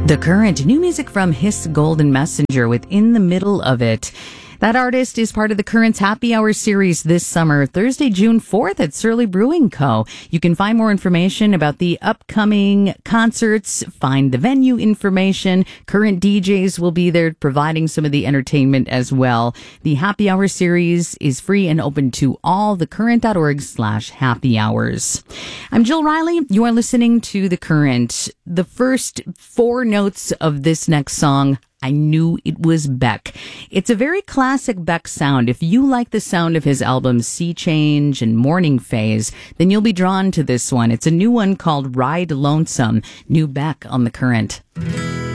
The Current, new music from Hiss Golden Messenger with In the Middle of It. That artist is part of the Current's Happy Hour series this summer, Thursday, June 4th at Surly Brewing Co. You can find more information about the upcoming concerts, find the venue information. Current DJs will be there providing some of the entertainment as well. The Happy Hour series is free and open to all. thecurrent.org/happy hours. I'm Jill Riley. You are listening to The Current. The first four notes of this next song, I knew it was Beck. It's a very classic Beck sound. If you like the sound of his albums Sea Change and Morning Phase, then you'll be drawn to this one. It's a new one called Ride Lonesome. New Beck on The Current.